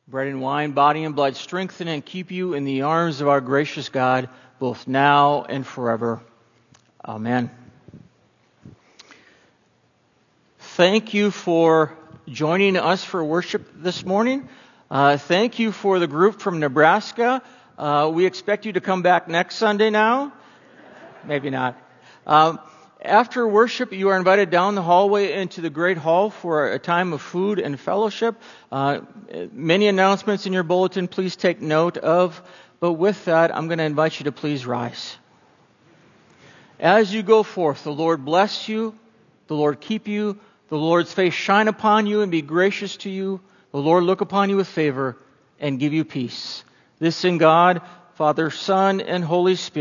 Bread and wine, body and blood, strengthen and keep you in the arms of our gracious God, both now and forever. Amen. Thank you for joining us for worship this morning. Thank you for the group from Nebraska. We expect you to come back next Sunday now. Maybe not. After worship, you are invited down the hallway into the Great Hall for a time of food and fellowship. Many announcements in your bulletin, please take note of. But with that, I'm going to invite you to please rise. As you go forth, the Lord bless you, the Lord keep you, the Lord's face shine upon you and be gracious to you, the Lord look upon you with favor and give you peace. This in God, Father, Son, and Holy Spirit.